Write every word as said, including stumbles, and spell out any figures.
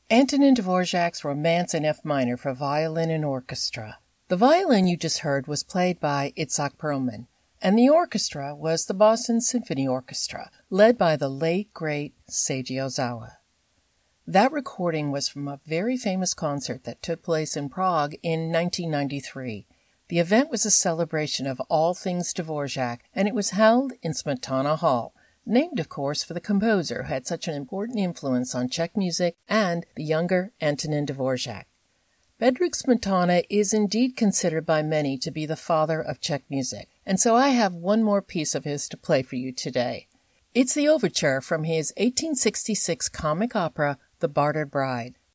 Antonin Dvorak's Romance in F minor for violin and orchestra. The violin you just heard was played by Itzhak Perlman, and the orchestra was the Boston Symphony Orchestra, led by the late, great Seiji Ozawa. That recording was from a very famous concert that took place in Prague in nineteen ninety-three. The event was a celebration of all things Dvorak, and it was held in Smetana Hall, named, of course, for the composer who had such an important influence on Czech music and the younger Antonin Dvorak. Bedřich Smetana is indeed considered by many to be the father of Czech music, and so I have one more piece of his to play for you today. It's the overture from his eighteen sixty-six comic opera, The Bartered Bride.